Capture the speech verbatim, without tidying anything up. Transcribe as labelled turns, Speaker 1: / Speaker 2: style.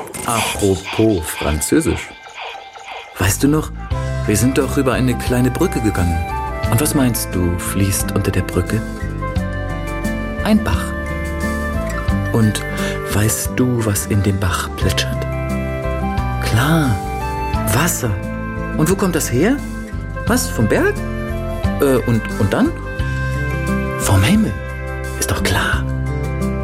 Speaker 1: Apropos Französisch. Weißt du noch, wir sind doch über eine kleine Brücke gegangen. Und was meinst du, fließt unter der Brücke? Ein Bach. Und weißt du, was in dem Bach plätschert? Klar, Wasser. Und wo kommt das her? Was, vom Berg? Äh, und, und dann? Vom Himmel. Ist doch klar.